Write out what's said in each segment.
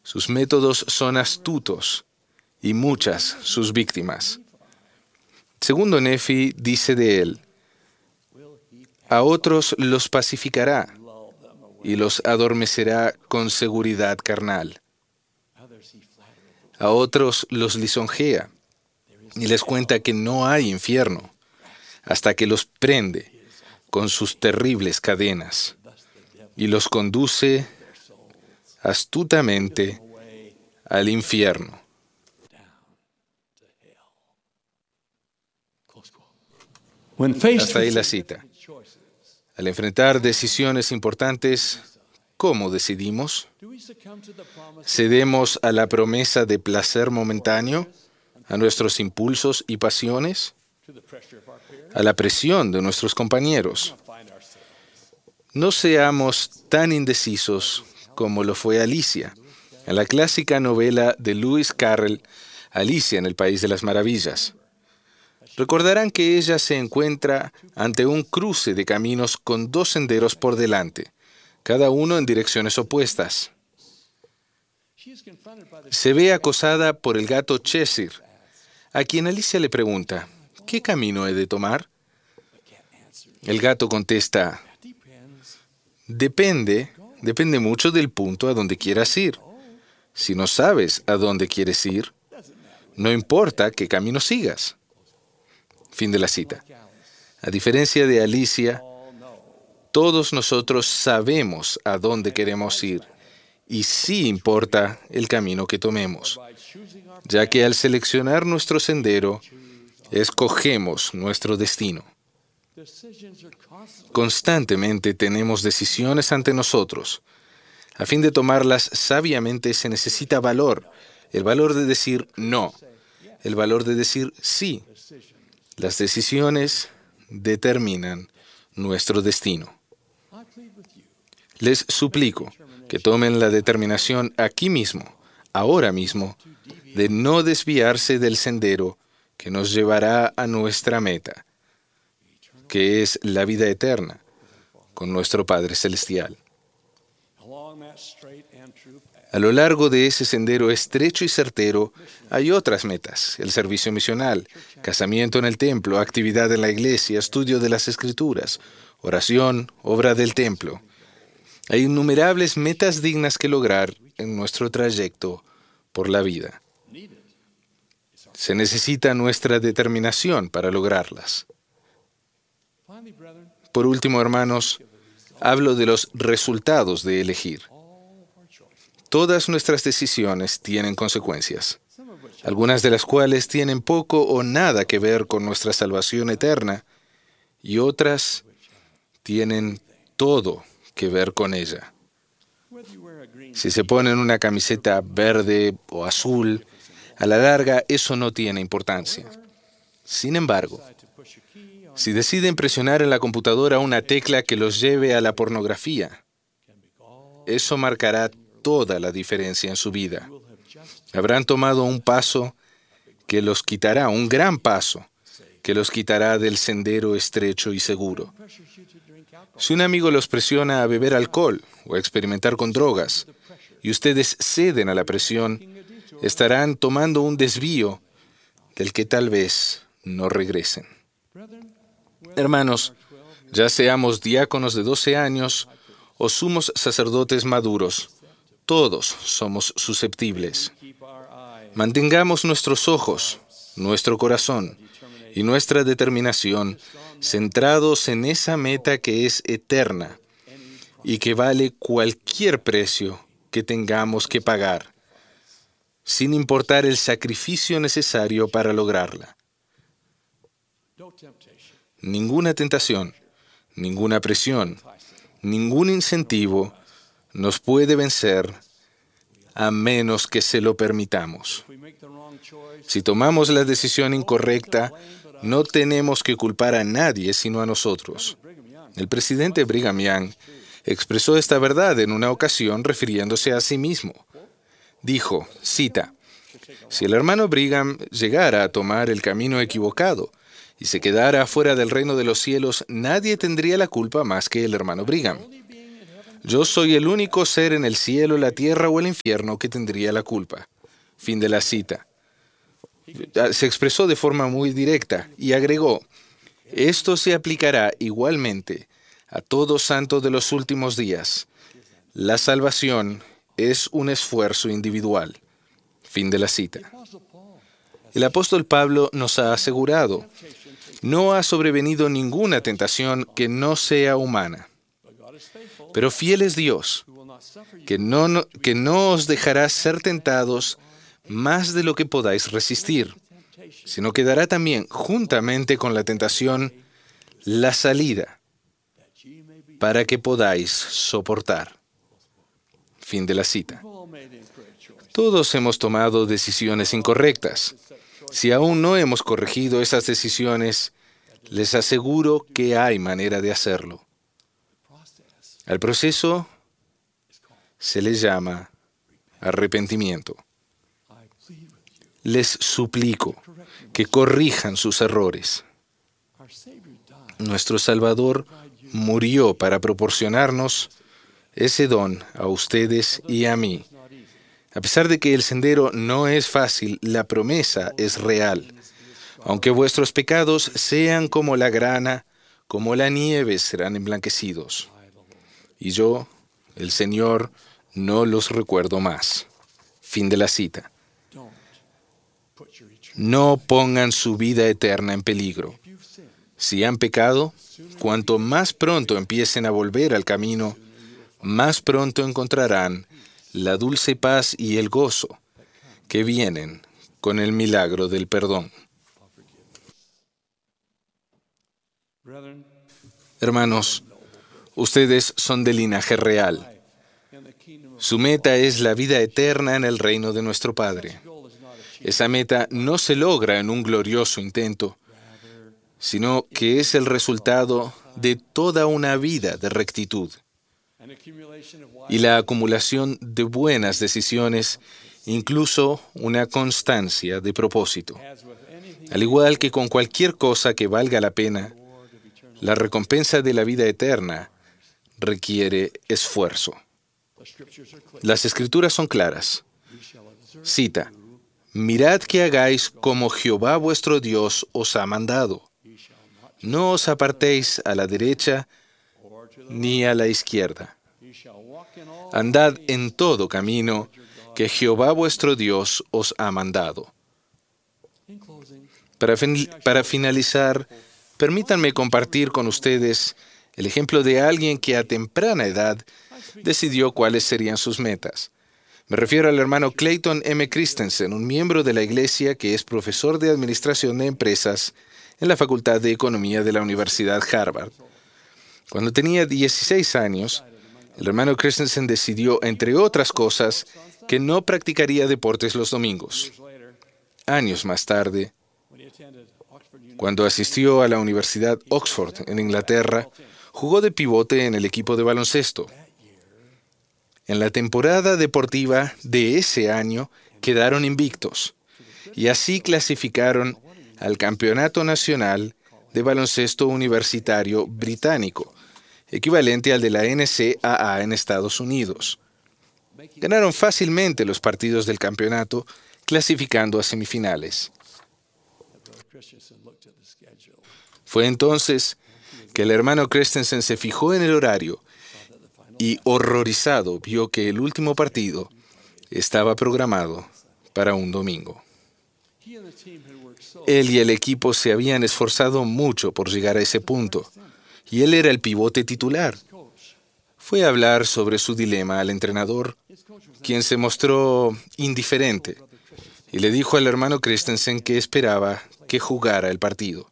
Sus métodos son astutos y muchas sus víctimas. Segundo Nefi dice de él: a otros los pacificará y los adormecerá con seguridad carnal. A otros los lisonjea y les cuenta que no hay infierno, hasta que los prende con sus terribles cadenas y los conduce astutamente al infierno. Hasta ahí la cita. Al enfrentar decisiones importantes, ¿cómo decidimos? ¿Cedemos a la promesa de placer momentáneo, a nuestros impulsos y pasiones, a la presión de nuestros compañeros? No seamos tan indecisos como lo fue Alicia, en la clásica novela de Lewis Carroll, Alicia en el País de las Maravillas. Recordarán que ella se encuentra ante un cruce de caminos con dos senderos por delante, cada uno en direcciones opuestas. Se ve acosada por el gato Cheshire, a quien Alicia le pregunta: ¿qué camino he de tomar? El gato contesta: depende mucho del punto a donde quieras ir. Si no sabes a dónde quieres ir, no importa qué camino sigas. Fin de la cita. A diferencia de Alicia, todos nosotros sabemos a dónde queremos ir, y sí importa el camino que tomemos, ya que al seleccionar nuestro sendero, escogemos nuestro destino. Constantemente tenemos decisiones ante nosotros. A fin de tomarlas sabiamente se necesita valor, el valor de decir no, el valor de decir sí. Las decisiones determinan nuestro destino. Les suplico que tomen la determinación aquí mismo, ahora mismo, de no desviarse del sendero que nos llevará a nuestra meta, que es la vida eterna con nuestro Padre Celestial. A lo largo de ese sendero estrecho y certero hay otras metas: el servicio misional, casamiento en el templo, actividad en la iglesia, estudio de las Escrituras, oración, obra del templo. Hay innumerables metas dignas que lograr en nuestro trayecto por la vida. Se necesita nuestra determinación para lograrlas. Por último, hermanos, hablo de los resultados de elegir. Todas nuestras decisiones tienen consecuencias, algunas de las cuales tienen poco o nada que ver con nuestra salvación eterna, y otras tienen todo que ver con ella. Si se ponen una camiseta verde o azul, a la larga eso no tiene importancia. Sin embargo, si deciden presionar en la computadora una tecla que los lleve a la pornografía, eso marcará toda la diferencia en su vida. Habrán tomado un paso que los quitará, un gran paso, que los quitará del sendero estrecho y seguro. Si un amigo los presiona a beber alcohol o a experimentar con drogas, y ustedes ceden a la presión, estarán tomando un desvío del que tal vez no regresen. Hermanos, ya seamos diáconos de 12 años o sumos sacerdotes maduros, todos somos susceptibles. Mantengamos nuestros ojos, nuestro corazón y nuestra determinación centrados en esa meta que es eterna y que vale cualquier precio que tengamos que pagar, sin importar el sacrificio necesario para lograrla. Ninguna tentación, ninguna presión, ningún incentivo nos puede vencer a menos que se lo permitamos. Si tomamos la decisión incorrecta, no tenemos que culpar a nadie sino a nosotros. El presidente Brigham Young expresó esta verdad en una ocasión refiriéndose a sí mismo. Dijo, cita: si el hermano Brigham llegara a tomar el camino equivocado y se quedara fuera del reino de los cielos, nadie tendría la culpa más que el hermano Brigham. Yo soy el único ser en el cielo, la tierra o el infierno que tendría la culpa. Fin de la cita. Se expresó de forma muy directa y agregó, esto se aplicará igualmente a todo santo de los últimos días. La salvación es un esfuerzo individual. Fin de la cita. El apóstol Pablo nos ha asegurado, no ha sobrevenido ninguna tentación que no sea humana. Pero fiel es Dios, que no os dejará ser tentados más de lo que podáis resistir, sino que dará también, juntamente con la tentación, la salida para que podáis soportar. Fin de la cita. Todos hemos tomado decisiones incorrectas. Si aún no hemos corregido esas decisiones, les aseguro que hay manera de hacerlo. Al proceso se le llama arrepentimiento. Les suplico que corrijan sus errores. Nuestro Salvador murió para proporcionarnos ese don a ustedes y a mí. A pesar de que el sendero no es fácil, la promesa es real. Aunque vuestros pecados sean como la grana, como la nieve serán emblanquecidos. Y yo, el Señor, no los recuerdo más. Fin de la cita. No pongan su vida eterna en peligro. Si han pecado, cuanto más pronto empiecen a volver al camino, más pronto encontrarán la dulce paz y el gozo que vienen con el milagro del perdón. Hermanos, ustedes son de linaje real. Su meta es la vida eterna en el reino de nuestro Padre. Esa meta no se logra en un glorioso intento, sino que es el resultado de toda una vida de rectitud y la acumulación de buenas decisiones, incluso una constancia de propósito. Al igual que con cualquier cosa que valga la pena, la recompensa de la vida eterna requiere esfuerzo. Las Escrituras son claras. Cita, mirad que hagáis como Jehová vuestro Dios os ha mandado. No os apartéis a la derecha ni a la izquierda. Andad en todo camino que Jehová vuestro Dios os ha mandado. Para finalizar, permítanme compartir con ustedes el ejemplo de alguien que a temprana edad decidió cuáles serían sus metas. Me refiero al hermano Clayton M. Christensen, un miembro de la iglesia que es profesor de Administración de Empresas en la Facultad de Economía de la Universidad Harvard. Cuando tenía 16 años, el hermano Christensen decidió, entre otras cosas, que no practicaría deportes los domingos. Años más tarde, cuando asistió a la Universidad Oxford en Inglaterra, jugó de pivote en el equipo de baloncesto. En la temporada deportiva de ese año quedaron invictos y así clasificaron al Campeonato Nacional de Baloncesto Universitario Británico, equivalente al de la NCAA en Estados Unidos. Ganaron fácilmente los partidos del campeonato, clasificando a semifinales. Fue entonces que el hermano Christensen se fijó en el horario y, horrorizado, vio que el último partido estaba programado para un domingo. Él y el equipo se habían esforzado mucho por llegar a ese punto, y él era el pivote titular. Fue a hablar sobre su dilema al entrenador, quien se mostró indiferente, y le dijo al hermano Christensen que esperaba que jugara el partido.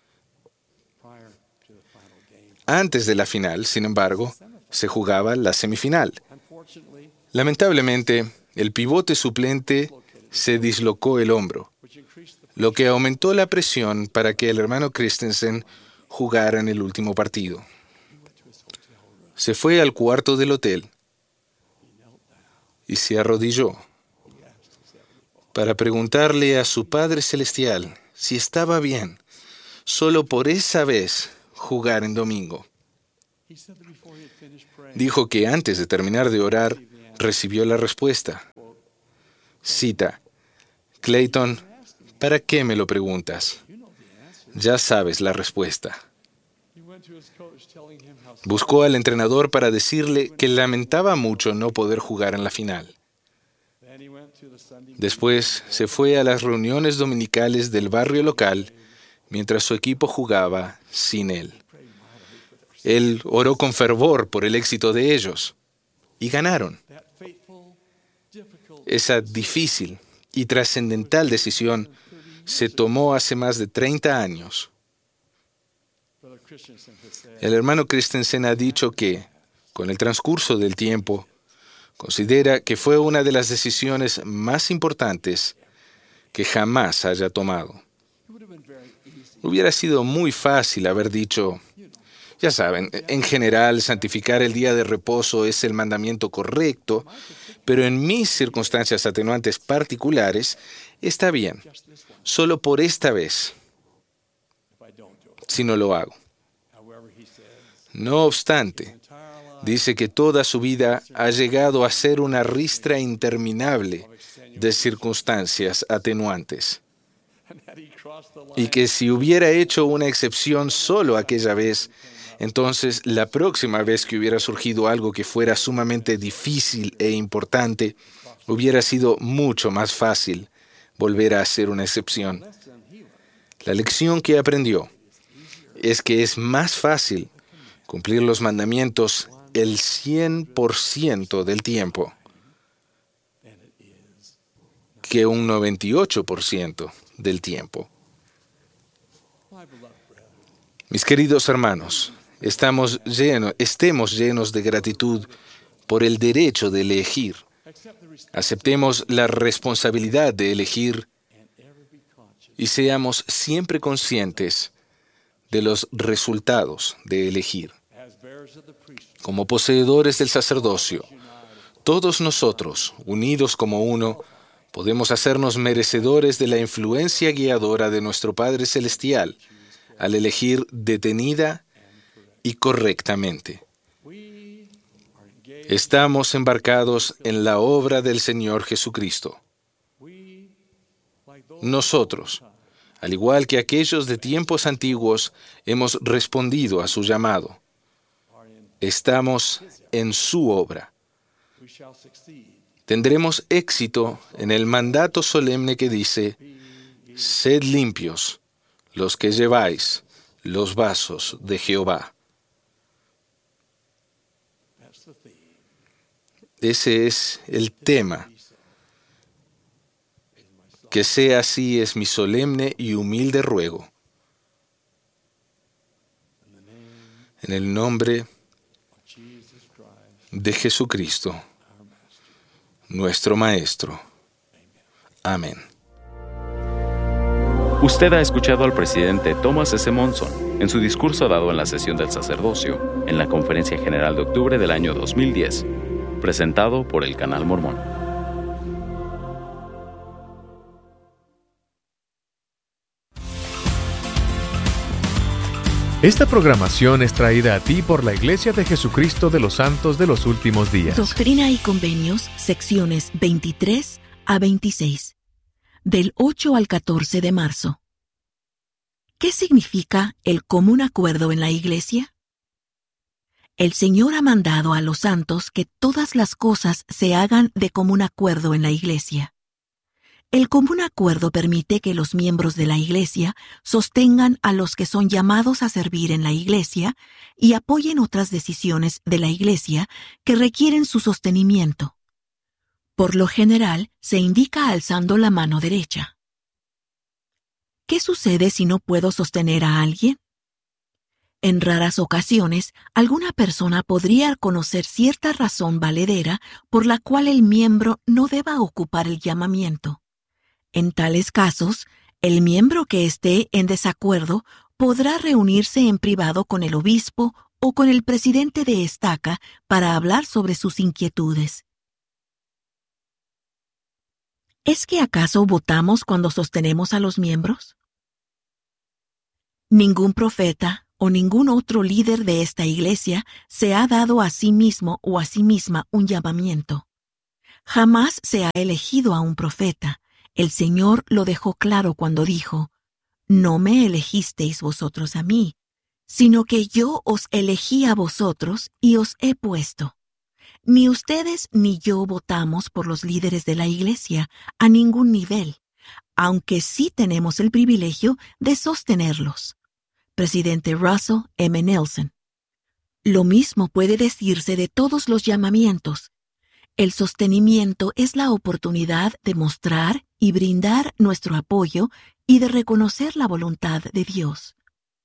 Antes de la final, sin embargo, se jugaba la semifinal. Lamentablemente, el pivote suplente se dislocó el hombro, lo que aumentó la presión para que el hermano Christensen jugara en el último partido. Se fue al cuarto del hotel y se arrodilló para preguntarle a su Padre Celestial si estaba bien, solo por esa vez, jugar en domingo. Dijo que antes de terminar de orar, recibió la respuesta. Cita: Clayton, ¿para qué me lo preguntas? Ya sabes la respuesta. Buscó al entrenador para decirle que lamentaba mucho no poder jugar en la final. Después se fue a las reuniones dominicales del barrio local mientras su equipo jugaba sin él. Él oró con fervor por el éxito de ellos y ganaron. Esa difícil y trascendental decisión se tomó hace más de 30 años. El hermano Christensen ha dicho que, con el transcurso del tiempo, considera que fue una de las decisiones más importantes que jamás haya tomado. Hubiera sido muy fácil haber dicho: ya saben, en general, santificar el día de reposo es el mandamiento correcto, pero en mis circunstancias atenuantes particulares, está bien, solo por esta vez, si no lo hago. No obstante, dice que toda su vida ha llegado a ser una ristra interminable de circunstancias atenuantes. Y que si hubiera hecho una excepción solo aquella vez, entonces la próxima vez que hubiera surgido algo que fuera sumamente difícil e importante, hubiera sido mucho más fácil volver a hacer una excepción. La lección que aprendió es que es más fácil cumplir los mandamientos el 100% del tiempo que un 98% del tiempo. Mis queridos hermanos, estemos llenos de gratitud por el derecho de elegir. Aceptemos la responsabilidad de elegir y seamos siempre conscientes de los resultados de elegir. Como poseedores del sacerdocio, todos nosotros, unidos como uno, podemos hacernos merecedores de la influencia guiadora de nuestro Padre Celestial al elegir detenida y correctamente. Estamos embarcados en la obra del Señor Jesucristo. Nosotros, al igual que aquellos de tiempos antiguos, hemos respondido a su llamado. Estamos en su obra. Tendremos éxito en el mandato solemne que dice: sed limpios los que lleváis los vasos de Jehová. Ese es el tema. Que sea así es mi solemne y humilde ruego. En el nombre de Jesucristo, nuestro Maestro. Amén. Usted ha escuchado al presidente Thomas S. Monson en su discurso dado en la sesión del sacerdocio en la Conferencia General de octubre del año 2010, presentado por el Canal Mormón. Esta programación es traída a ti por la Iglesia de Jesucristo de los Santos de los Últimos Días. Doctrina y Convenios, secciones 23 a 26, del 8 al 14 de marzo. ¿Qué significa el común acuerdo en la Iglesia? El Señor ha mandado a los santos que todas las cosas se hagan de común acuerdo en la Iglesia. El común acuerdo permite que los miembros de la Iglesia sostengan a los que son llamados a servir en la Iglesia y apoyen otras decisiones de la Iglesia que requieren su sostenimiento. Por lo general, se indica alzando la mano derecha. ¿Qué sucede si no puedo sostener a alguien? En raras ocasiones, alguna persona podría conocer cierta razón valedera por la cual el miembro no deba ocupar el llamamiento. En tales casos, el miembro que esté en desacuerdo podrá reunirse en privado con el obispo o con el presidente de estaca para hablar sobre sus inquietudes. ¿Es que acaso votamos cuando sostenemos a los miembros? Ningún profeta, o ningún otro líder de esta iglesia se ha dado a sí mismo o a sí misma un llamamiento. Jamás se ha elegido a un profeta. El Señor lo dejó claro cuando dijo: «No me elegisteis vosotros a mí, sino que yo os elegí a vosotros y os he puesto». Ni ustedes ni yo votamos por los líderes de la iglesia a ningún nivel, aunque sí tenemos el privilegio de sostenerlos. Presidente Russell M. Nelson. Lo mismo puede decirse de todos los llamamientos. El sostenimiento es la oportunidad de mostrar y brindar nuestro apoyo y de reconocer la voluntad de Dios.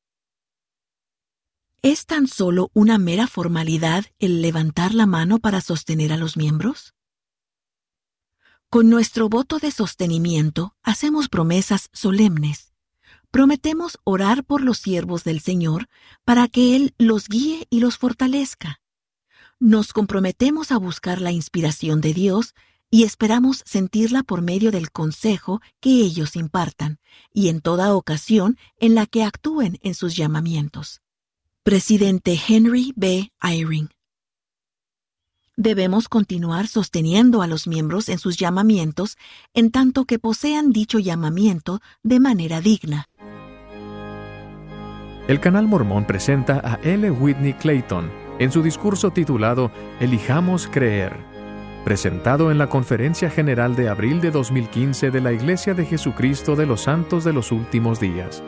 ¿Es tan solo una mera formalidad el levantar la mano para sostener a los miembros? Con nuestro voto de sostenimiento hacemos promesas solemnes. Prometemos orar por los siervos del Señor para que Él los guíe y los fortalezca. Nos comprometemos a buscar la inspiración de Dios y esperamos sentirla por medio del consejo que ellos impartan y en toda ocasión en la que actúen en sus llamamientos. Presidente Henry B. Eyring. Debemos continuar sosteniendo a los miembros en sus llamamientos en tanto que posean dicho llamamiento de manera digna. El Canal Mormón presenta a L. Whitney Clayton en su discurso titulado Elijamos Creer, presentado en la Conferencia General de abril de 2015 de la Iglesia de Jesucristo de los Santos de los Últimos Días.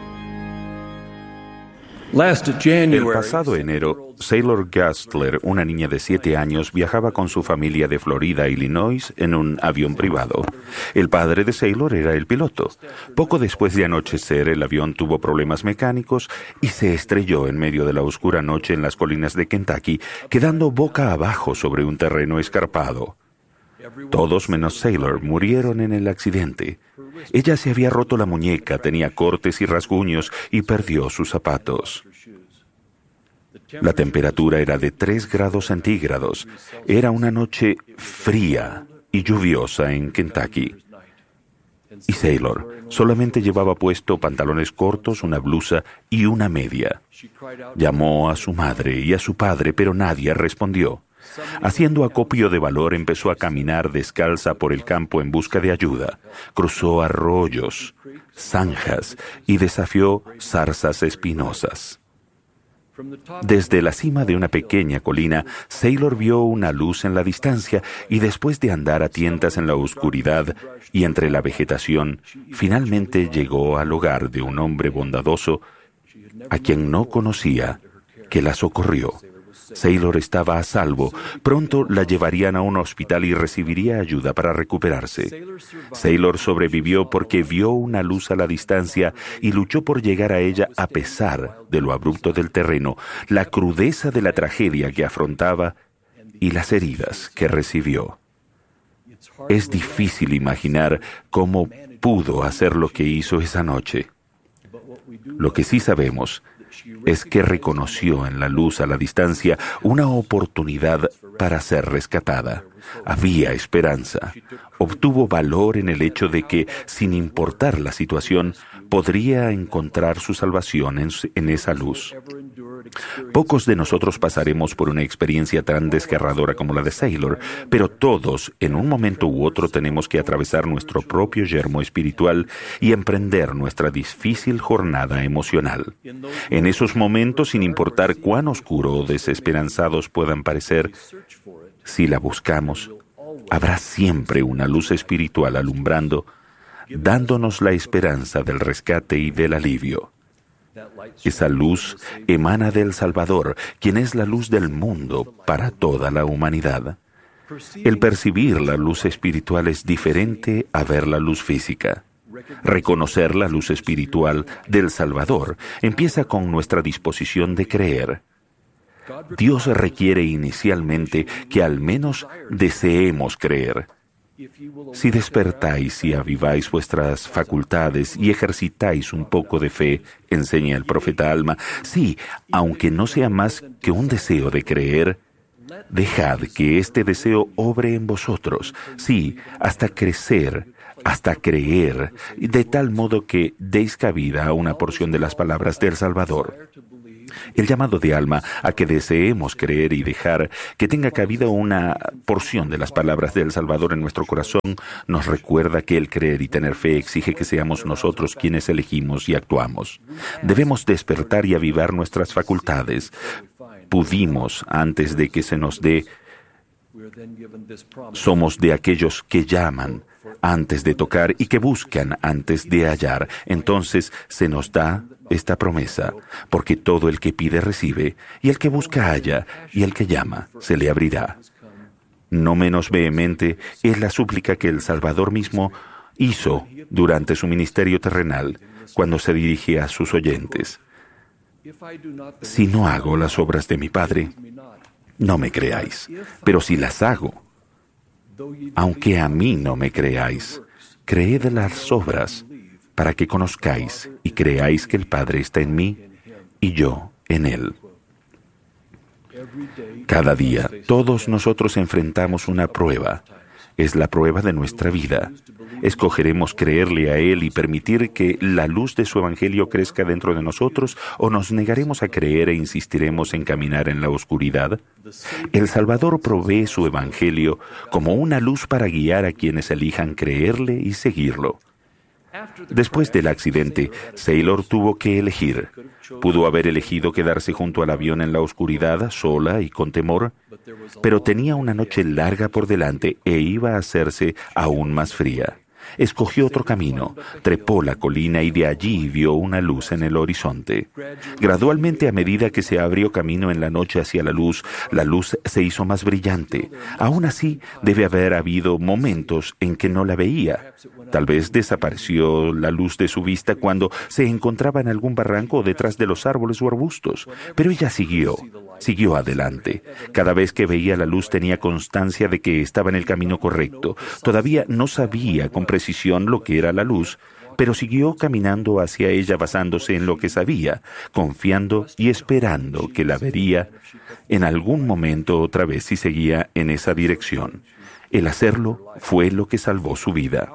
El pasado enero, Sailor Gastler, una niña de 7 años, viajaba con su familia de Florida a Illinois en un avión privado. El padre de Sailor era el piloto. Poco después de anochecer, el avión tuvo problemas mecánicos y se estrelló en medio de la oscura noche en las colinas de Kentucky, quedando boca abajo sobre un terreno escarpado. Todos menos Sailor murieron en el accidente. Ella se había roto la muñeca, tenía cortes y rasguños y perdió sus zapatos. La temperatura era de 3 grados centígrados. Era una noche fría y lluviosa en Kentucky. Y Sailor solamente llevaba puesto pantalones cortos, una blusa y una media. Llamó a su madre y a su padre, pero nadie respondió. Haciendo acopio de valor, empezó a caminar descalza por el campo en busca de ayuda. Cruzó arroyos, zanjas y desafió zarzas espinosas. Desde la cima de una pequeña colina, Sailor vio una luz en la distancia y después de andar a tientas en la oscuridad y entre la vegetación, finalmente llegó al hogar de un hombre bondadoso a quien no conocía, que la socorrió. Sailor estaba a salvo. Pronto la llevarían a un hospital y recibiría ayuda para recuperarse. Sailor sobrevivió porque vio una luz a la distancia y luchó por llegar a ella a pesar de lo abrupto del terreno, la crudeza de la tragedia que afrontaba y las heridas que recibió. Es difícil imaginar cómo pudo hacer lo que hizo esa noche. Lo que sí sabemos es que reconoció en la luz a la distancia una oportunidad para ser rescatada. Había esperanza. Obtuvo valor en el hecho de que, sin importar la situación, podría encontrar su salvación en esa luz. Pocos de nosotros pasaremos por una experiencia tan desgarradora como la de Sailor, pero todos, en un momento u otro, tenemos que atravesar nuestro propio yermo espiritual y emprender nuestra difícil jornada emocional. En esos momentos, sin importar cuán oscuro o desesperanzados puedan parecer, si la buscamos, habrá siempre una luz espiritual alumbrando, dándonos la esperanza del rescate y del alivio. Esa luz emana del Salvador, quien es la luz del mundo para toda la humanidad. El percibir la luz espiritual es diferente a ver la luz física. Reconocer la luz espiritual del Salvador empieza con nuestra disposición de creer. Dios requiere inicialmente que al menos deseemos creer. Si despertáis y aviváis vuestras facultades y ejercitáis un poco de fe, enseña el profeta Alma, sí, aunque no sea más que un deseo de creer, dejad que este deseo obre en vosotros, sí, hasta crecer, hasta creer, de tal modo que deis cabida a una porción de las palabras del Salvador. El llamado de Alma a que deseemos creer y dejar que tenga cabida una porción de las palabras del Salvador en nuestro corazón nos recuerda que el creer y tener fe exige que seamos nosotros quienes elegimos y actuamos. Debemos despertar y avivar nuestras facultades. Pudimos antes de que se nos dé. Somos de aquellos que llaman antes de tocar y que buscan antes de hallar. Entonces se nos da esta promesa, porque todo el que pide recibe, y el que busca halla, y el que llama se le abrirá. No menos vehemente es la súplica que el Salvador mismo hizo durante su ministerio terrenal, cuando se dirigía a sus oyentes. Si no hago las obras de mi Padre, no me creáis, pero si las hago, aunque a mí no me creáis, creed las obras, para que conozcáis y creáis que el Padre está en mí y yo en Él. Cada día, todos nosotros enfrentamos una prueba. Es la prueba de nuestra vida. ¿Escogeremos creerle a Él y permitir que la luz de su Evangelio crezca dentro de nosotros, o nos negaremos a creer e insistiremos en caminar en la oscuridad? El Salvador provee su Evangelio como una luz para guiar a quienes elijan creerle y seguirlo. Después del accidente, Saylor tuvo que elegir. Pudo haber elegido quedarse junto al avión en la oscuridad, sola y con temor, pero tenía una noche larga por delante e iba a hacerse aún más fría. Escogió otro camino, trepó la colina y de allí vio una luz en el horizonte. Gradualmente, a medida que se abrió camino en la noche hacia la luz se hizo más brillante. Aún así, debe haber habido momentos en que no la veía. Tal vez desapareció la luz de su vista cuando se encontraba en algún barranco o detrás de los árboles o arbustos. Pero ella siguió adelante. Cada vez que veía la luz tenía constancia de que estaba en el camino correcto. Todavía no sabía con precisión lo que era la luz, pero siguió caminando hacia ella basándose en lo que sabía, confiando y esperando que la vería en algún momento otra vez si seguía en esa dirección. El hacerlo fue lo que salvó su vida.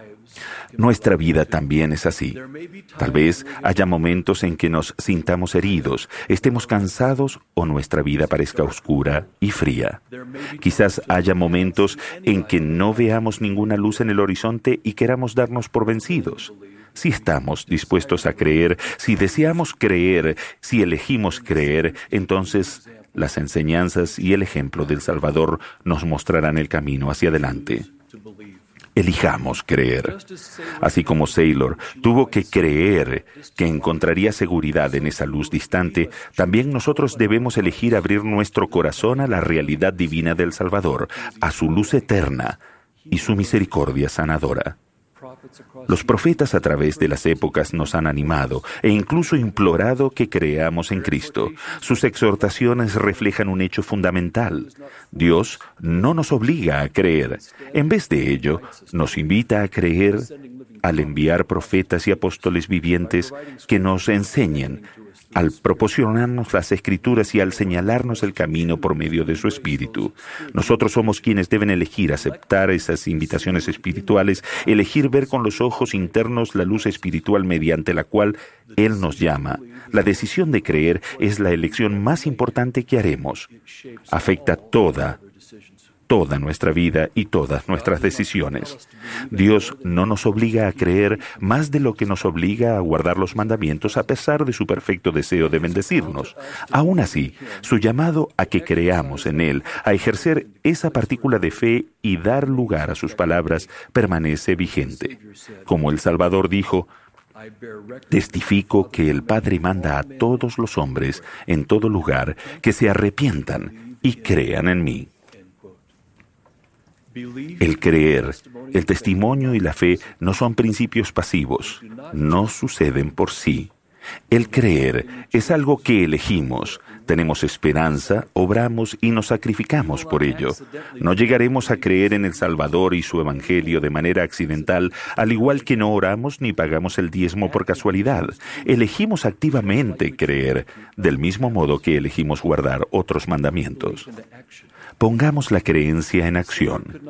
Nuestra vida también es así. Tal vez haya momentos en que nos sintamos heridos, estemos cansados o nuestra vida parezca oscura y fría. Quizás haya momentos en que no veamos ninguna luz en el horizonte y queramos darnos por vencidos. Si estamos dispuestos a creer, si deseamos creer, si elegimos creer, entonces las enseñanzas y el ejemplo del Salvador nos mostrarán el camino hacia adelante. Elijamos creer. Así como Saylor tuvo que creer que encontraría seguridad en esa luz distante, también nosotros debemos elegir abrir nuestro corazón a la realidad divina del Salvador, a su luz eterna y su misericordia sanadora. Los profetas a través de las épocas nos han animado e incluso implorado que creamos en Cristo. Sus exhortaciones reflejan un hecho fundamental. Dios no nos obliga a creer. En vez de ello, nos invita a creer al enviar profetas y apóstoles vivientes que nos enseñen, al proporcionarnos las Escrituras y al señalarnos el camino por medio de su Espíritu. Nosotros somos quienes deben elegir aceptar esas invitaciones espirituales, elegir ver con los ojos internos la luz espiritual mediante la cual Él nos llama. La decisión de creer es la elección más importante que haremos. Afecta toda nuestra vida y todas nuestras decisiones. Dios no nos obliga a creer más de lo que nos obliga a guardar los mandamientos a pesar de su perfecto deseo de bendecirnos. Aún así, su llamado a que creamos en Él, a ejercer esa partícula de fe y dar lugar a sus palabras, permanece vigente. Como el Salvador dijo: testifico que el Padre manda a todos los hombres en todo lugar que se arrepientan y crean en mí. El creer, el testimonio y la fe no son principios pasivos, no suceden por sí. El creer es algo que elegimos, tenemos esperanza, obramos y nos sacrificamos por ello. No llegaremos a creer en el Salvador y su Evangelio de manera accidental, al igual que no oramos ni pagamos el diezmo por casualidad. Elegimos activamente creer, del mismo modo que elegimos guardar otros mandamientos. Pongamos la creencia en acción.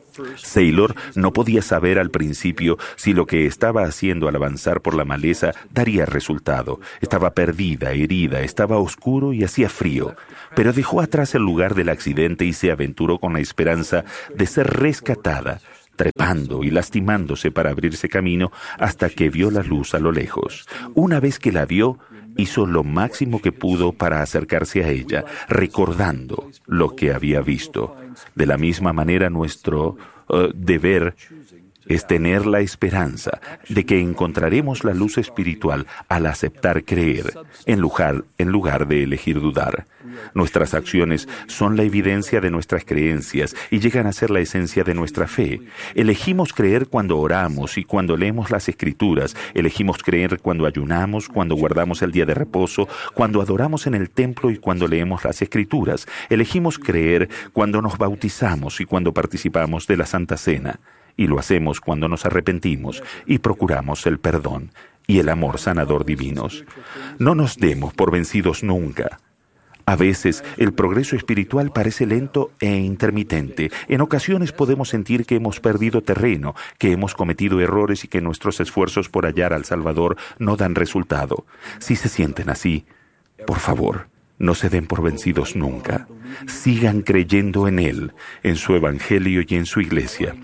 Saylor no podía saber al principio si lo que estaba haciendo al avanzar por la maleza daría resultado. Estaba perdida, herida, estaba oscuro y hacía frío. Pero dejó atrás el lugar del accidente y se aventuró con la esperanza de ser rescatada, trepando y lastimándose para abrirse camino hasta que vio la luz a lo lejos. Una vez que la vio, hizo lo máximo que pudo para acercarse a ella, recordando lo que había visto. De la misma manera, nuestro deber es tener la esperanza de que encontraremos la luz espiritual al aceptar creer, en lugar de elegir dudar. Nuestras acciones son la evidencia de nuestras creencias y llegan a ser la esencia de nuestra fe. Elegimos creer cuando oramos y cuando leemos las Escrituras. Elegimos creer cuando ayunamos, cuando guardamos el día de reposo, cuando adoramos en el templo y cuando leemos las Escrituras. Elegimos creer cuando nos bautizamos y cuando participamos de la Santa Cena. Y lo hacemos cuando nos arrepentimos y procuramos el perdón y el amor sanador divinos. No nos demos por vencidos nunca. A veces el progreso espiritual parece lento e intermitente. En ocasiones podemos sentir que hemos perdido terreno, que hemos cometido errores y que nuestros esfuerzos por hallar al Salvador no dan resultado. Si se sienten así, por favor, no se den por vencidos nunca. Sigan creyendo en Él, en su Evangelio y en su Iglesia.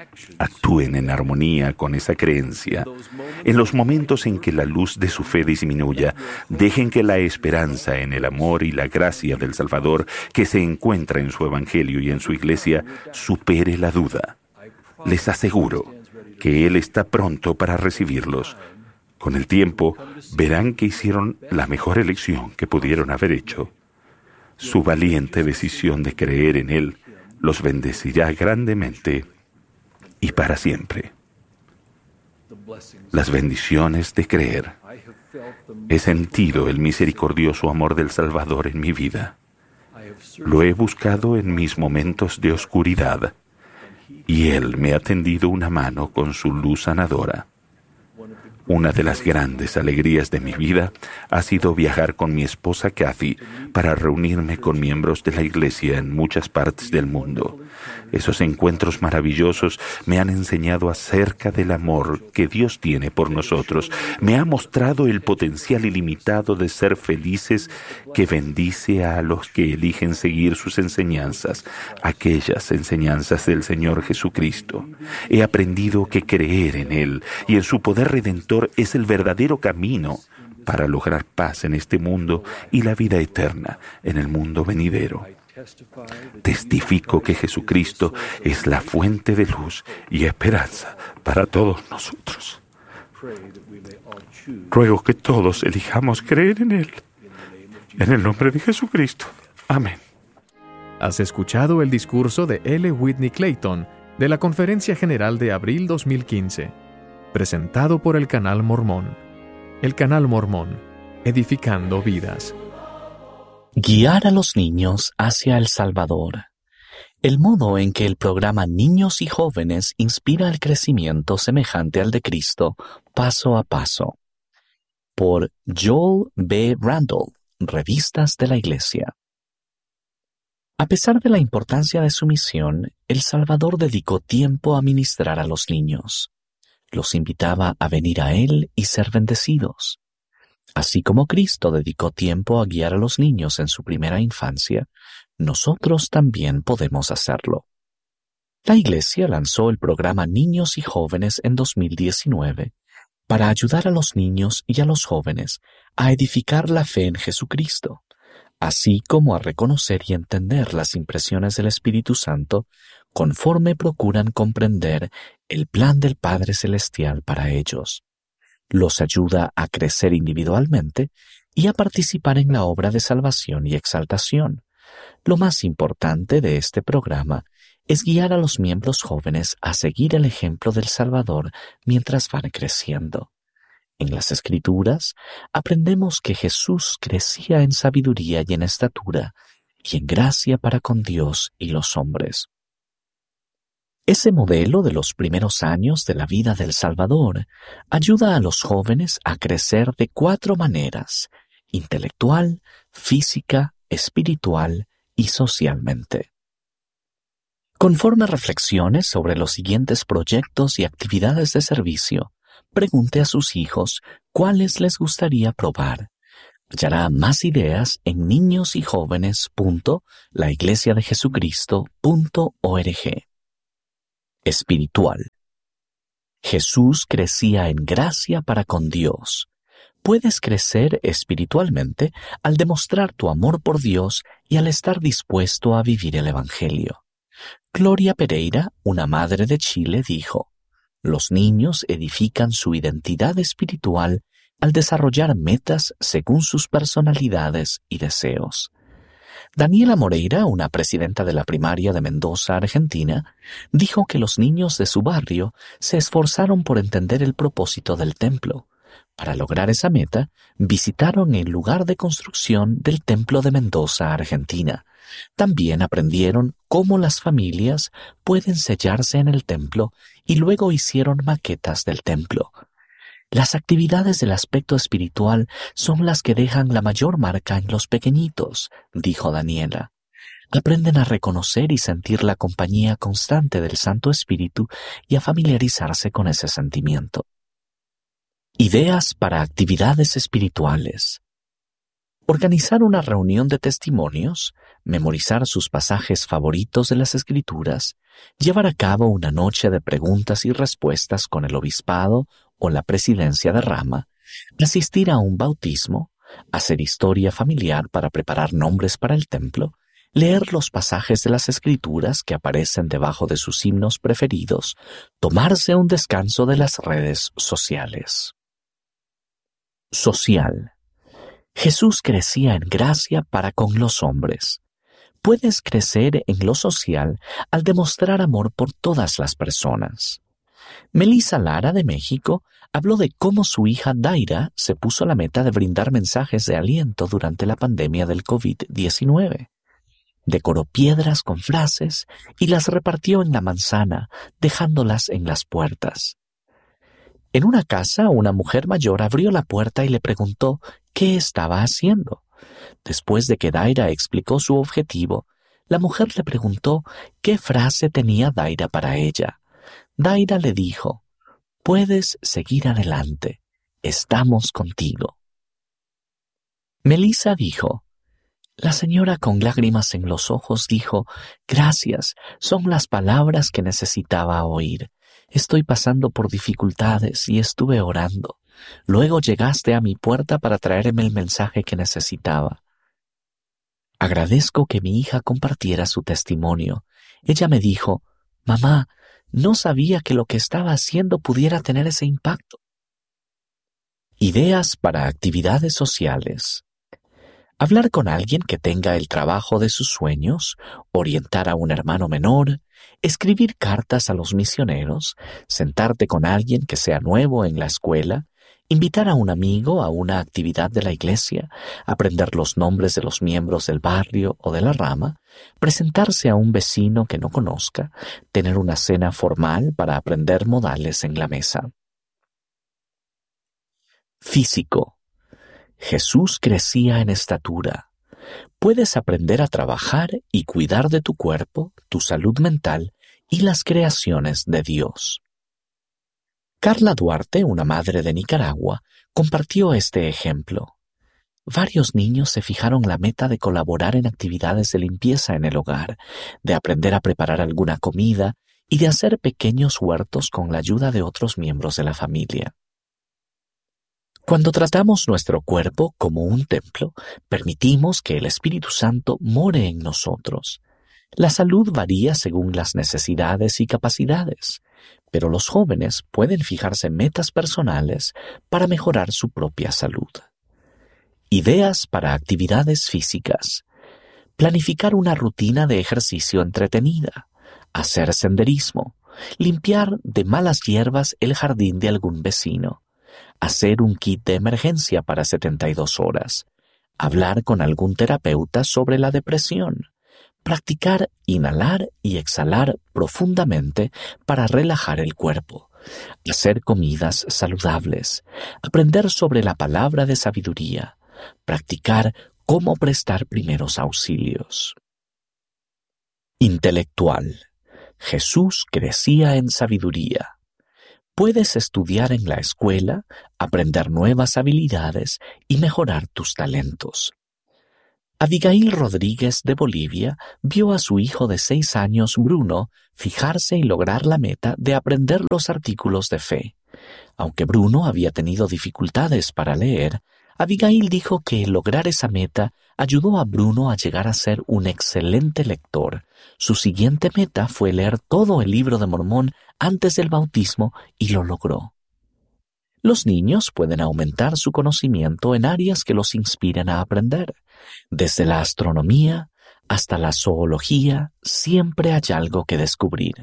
Actúen en armonía con esa creencia. En los momentos en que la luz de su fe disminuya, dejen que la esperanza en el amor y la gracia del Salvador que se encuentra en su Evangelio y en su Iglesia supere la duda. Les aseguro que Él está pronto para recibirlos. Con el tiempo, verán que hicieron la mejor elección que pudieron haber hecho. Su valiente decisión de creer en Él los bendecirá grandemente y para siempre. Las bendiciones de creer. He sentido el misericordioso amor del Salvador en mi vida. Lo he buscado en mis momentos de oscuridad y Él me ha tendido una mano con su luz sanadora. Una de las grandes alegrías de mi vida ha sido viajar con mi esposa Kathy para reunirme con miembros de la Iglesia en muchas partes del mundo. Esos encuentros maravillosos me han enseñado acerca del amor que Dios tiene por nosotros. Me ha mostrado el potencial ilimitado de ser felices que bendice a los que eligen seguir sus enseñanzas, aquellas enseñanzas del Señor Jesucristo. He aprendido que creer en Él y en su poder redentor es el verdadero camino para lograr paz en este mundo y la vida eterna en el mundo venidero. Testifico que Jesucristo es la fuente de luz y esperanza para todos nosotros. Ruego que todos elijamos creer en Él. En el nombre de Jesucristo. Amén. Has escuchado el discurso de L. Whitney Clayton de la Conferencia General de abril 2015, presentado por el Canal Mormón. El Canal Mormón, edificando vidas. Guiar a los niños hacia El Salvador. El modo en que el programa Niños y Jóvenes inspira el crecimiento semejante al de Cristo, paso a paso. Por Joel B. Randall, Revistas de la Iglesia. A pesar de la importancia de su misión, El Salvador dedicó tiempo a ministrar a los niños. Los invitaba a venir a Él y ser bendecidos. Así como Cristo dedicó tiempo a guiar a los niños en su primera infancia, nosotros también podemos hacerlo. La Iglesia lanzó el programa Niños y Jóvenes en 2019 para ayudar a los niños y a los jóvenes a edificar la fe en Jesucristo, así como a reconocer y entender las impresiones del Espíritu Santo conforme procuran comprender el plan del Padre Celestial para ellos. Los ayuda a crecer individualmente y a participar en la obra de salvación y exaltación. Lo más importante de este programa es guiar a los miembros jóvenes a seguir el ejemplo del Salvador mientras van creciendo. En las Escrituras aprendemos que Jesús crecía en sabiduría y en estatura y en gracia para con Dios y los hombres. Ese modelo de los primeros años de la vida del Salvador ayuda a los jóvenes a crecer de 4 maneras: intelectual, física, espiritual y socialmente. Conforme reflexiones sobre los siguientes proyectos y actividades de servicio, pregunte a sus hijos cuáles les gustaría probar. Hallará más ideas en niñosyjóvenes.laiglesiadejesucristo.org. Espiritual. Jesús crecía en gracia para con Dios. Puedes crecer espiritualmente al demostrar tu amor por Dios y al estar dispuesto a vivir el Evangelio. Gloria Pereira, una madre de Chile, dijo: «Los niños edifican su identidad espiritual al desarrollar metas según sus personalidades y deseos». Daniela Moreira, una presidenta de la primaria de Mendoza, Argentina, dijo que los niños de su barrio se esforzaron por entender el propósito del templo. Para lograr esa meta, visitaron el lugar de construcción del templo de Mendoza, Argentina. También aprendieron cómo las familias pueden sellarse en el templo y luego hicieron maquetas del templo. Las actividades del aspecto espiritual son las que dejan la mayor marca en los pequeñitos, dijo Daniela. Aprenden a reconocer y sentir la compañía constante del Santo Espíritu y a familiarizarse con ese sentimiento. Ideas para actividades espirituales. Organizar una reunión de testimonios, memorizar sus pasajes favoritos de las Escrituras, llevar a cabo una noche de preguntas y respuestas con el obispado o la presidencia de rama, asistir a un bautismo, hacer historia familiar para preparar nombres para el templo, leer los pasajes de las Escrituras que aparecen debajo de sus himnos preferidos, tomarse un descanso de las redes sociales. Social. Jesús crecía en gracia para con los hombres. Puedes crecer en lo social al demostrar amor por todas las personas. Melissa Lara, de México, habló de cómo su hija Daira se puso la meta de brindar mensajes de aliento durante la pandemia del COVID-19. Decoró piedras con frases y las repartió en la manzana, dejándolas en las puertas. En una casa, una mujer mayor abrió la puerta y le preguntó qué estaba haciendo. Después de que Daira explicó su objetivo, la mujer le preguntó qué frase tenía Daira para ella. Daira le dijo: «Puedes seguir adelante, estamos contigo». Melissa dijo: «La señora con lágrimas en los ojos dijo: gracias, son las palabras que necesitaba oír. Estoy pasando por dificultades y estuve orando. Luego llegaste a mi puerta para traerme el mensaje que necesitaba». Agradezco que mi hija compartiera su testimonio. Ella me dijo: «Mamá, no sabía que lo que estaba haciendo pudiera tener ese impacto». Ideas para actividades sociales. Hablar con alguien que tenga el trabajo de sus sueños, orientar a un hermano menor, escribir cartas a los misioneros, sentarte con alguien que sea nuevo en la escuela, invitar a un amigo a una actividad de la iglesia, aprender los nombres de los miembros del barrio o de la rama, presentarse a un vecino que no conozca, tener una cena formal para aprender modales en la mesa. Físico. Jesús crecía en estatura. Puedes aprender a trabajar y cuidar de tu cuerpo, tu salud mental y las creaciones de Dios. Carla Duarte, una madre de Nicaragua, compartió este ejemplo. Varios niños se fijaron la meta de colaborar en actividades de limpieza en el hogar, de aprender a preparar alguna comida y de hacer pequeños huertos con la ayuda de otros miembros de la familia. Cuando tratamos nuestro cuerpo como un templo, permitimos que el Espíritu Santo more en nosotros. La salud varía según las necesidades y capacidades, pero los jóvenes pueden fijarse metas personales para mejorar su propia salud. Ideas para actividades físicas. Planificar una rutina de ejercicio entretenida, hacer senderismo, limpiar de malas hierbas el jardín de algún vecino, hacer un kit de emergencia para 72 horas, hablar con algún terapeuta sobre la depresión, practicar inhalar y exhalar profundamente para relajar el cuerpo, hacer comidas saludables, aprender sobre la palabra de sabiduría, practicar cómo prestar primeros auxilios. Intelectual. Jesús crecía en sabiduría. Puedes estudiar en la escuela, aprender nuevas habilidades y mejorar tus talentos. Abigail Rodríguez de Bolivia vio a su hijo de 6 años, Bruno, fijarse y lograr la meta de aprender los artículos de fe. Aunque Bruno había tenido dificultades para leer, Abigail dijo que lograr esa meta ayudó a Bruno a llegar a ser un excelente lector. Su siguiente meta fue leer todo el Libro de Mormón antes del bautismo y lo logró. Los niños pueden aumentar su conocimiento en áreas que los inspiren a aprender. Desde la astronomía hasta la zoología, siempre hay algo que descubrir.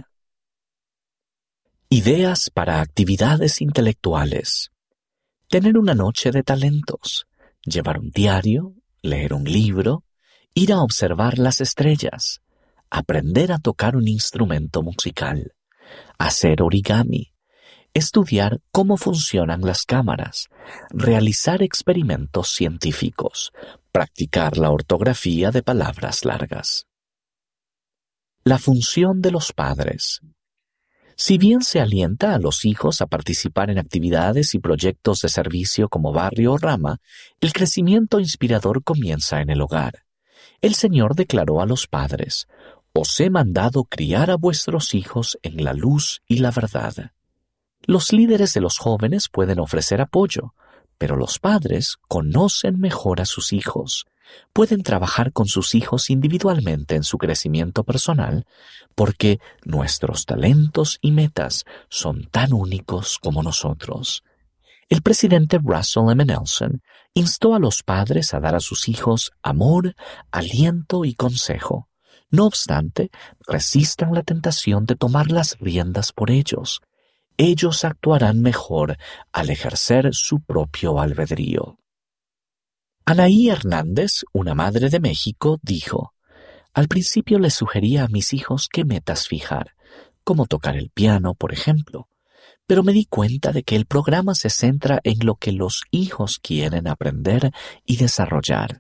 Ideas para actividades intelectuales. Tener una noche de talentos, llevar un diario, leer un libro, ir a observar las estrellas, aprender a tocar un instrumento musical, hacer origami, estudiar cómo funcionan las cámaras, realizar experimentos científicos, practicar la ortografía de palabras largas. La función de los padres. Si bien se alienta a los hijos a participar en actividades y proyectos de servicio como barrio o rama, el crecimiento inspirador comienza en el hogar. El Señor declaró a los padres: «Os he mandado criar a vuestros hijos en la luz y la verdad». Los líderes de los jóvenes pueden ofrecer apoyo, pero los padres conocen mejor a sus hijos. Pueden trabajar con sus hijos individualmente en su crecimiento personal, porque nuestros talentos y metas son tan únicos como nosotros. El presidente Russell M. Nelson instó a los padres a dar a sus hijos amor, aliento y consejo. No obstante, resistan la tentación de tomar las riendas por ellos. Ellos actuarán mejor al ejercer su propio albedrío. Anaí Hernández, una madre de México, dijo: «Al principio les sugería a mis hijos qué metas fijar, como tocar el piano, por ejemplo, pero me di cuenta de que el programa se centra en lo que los hijos quieren aprender y desarrollar».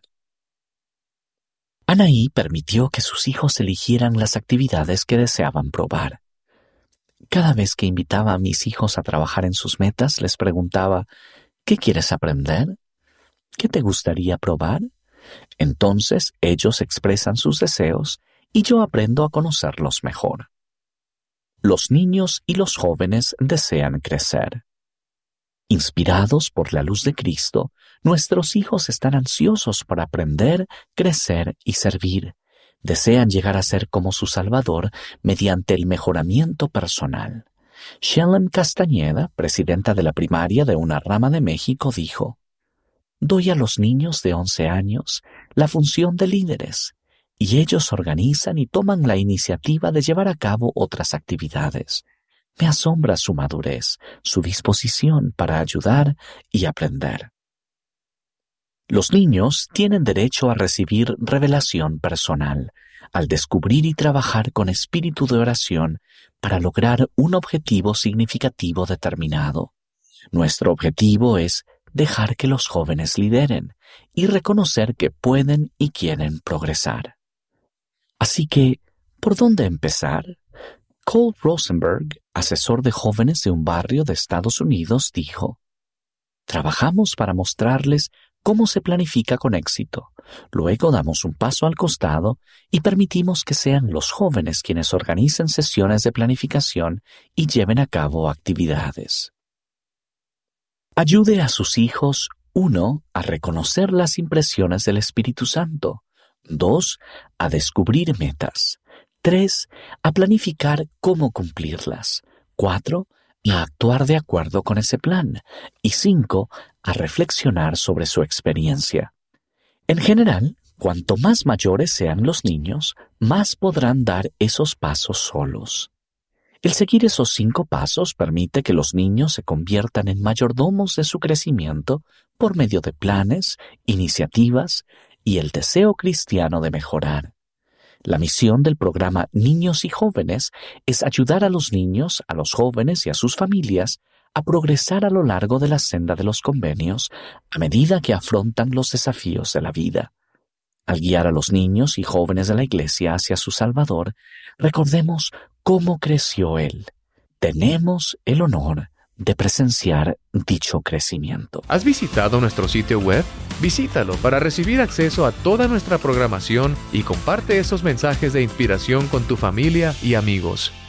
Anaí permitió que sus hijos eligieran las actividades que deseaban probar. Cada vez que invitaba a mis hijos a trabajar en sus metas, les preguntaba: «¿Qué quieres aprender? ¿Qué te gustaría probar?». Entonces ellos expresan sus deseos y yo aprendo a conocerlos mejor. Los niños y los jóvenes desean crecer. Inspirados por la luz de Cristo, nuestros hijos están ansiosos por aprender, crecer y servir. Desean llegar a ser como su Salvador mediante el mejoramiento personal. Shelem Castañeda, presidenta de la primaria de una rama de México, dijo: «Doy a los niños de 11 años la función de líderes, y ellos organizan y toman la iniciativa de llevar a cabo otras actividades. Me asombra su madurez, su disposición para ayudar y aprender». Los niños tienen derecho a recibir revelación personal, al descubrir y trabajar con espíritu de oración para lograr un objetivo significativo determinado. Nuestro objetivo es dejar que los jóvenes lideren y reconocer que pueden y quieren progresar. Así que, ¿por dónde empezar? Cole Rosenberg, asesor de jóvenes de un barrio de Estados Unidos, dijo: «Trabajamos para mostrarles cómo se planifica con éxito. Luego damos un paso al costado y permitimos que sean los jóvenes quienes organicen sesiones de planificación y lleven a cabo actividades». Ayude a sus hijos, 1, a reconocer las impresiones del Espíritu Santo, 2, a descubrir metas, 3, a planificar cómo cumplirlas, 4, a actuar de acuerdo con ese plan, y 5, a reflexionar sobre su experiencia. En general, cuanto más mayores sean los niños, más podrán dar esos pasos solos. El seguir esos 5 pasos permite que los niños se conviertan en mayordomos de su crecimiento por medio de planes, iniciativas y el deseo cristiano de mejorar. La misión del programa Niños y Jóvenes es ayudar a los niños, a los jóvenes y a sus familias a progresar a lo largo de la senda de los convenios a medida que afrontan los desafíos de la vida. Al guiar a los niños y jóvenes de la Iglesia hacia su Salvador, recordemos cómo creció él. Tenemos el honor de presenciar dicho crecimiento. ¿Has visitado nuestro sitio web? Visítalo para recibir acceso a toda nuestra programación y comparte esos mensajes de inspiración con tu familia y amigos.